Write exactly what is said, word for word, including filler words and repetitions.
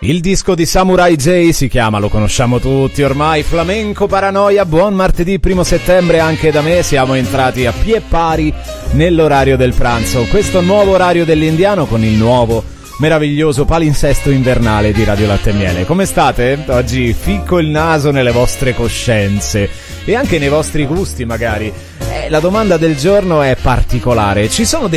Il disco di Samurai J si chiama, lo conosciamo tutti ormai, Flamenco Paranoia. Buon martedì primo settembre anche da me, siamo entrati a piè pari nell'orario del pranzo, questo nuovo orario dell'Indiano con il nuovo meraviglioso palinsesto invernale di Radio Latte e Miele. Come state? Oggi ficco il naso nelle vostre coscienze e anche nei vostri gusti magari. Eh, la domanda del giorno è particolare, ci sono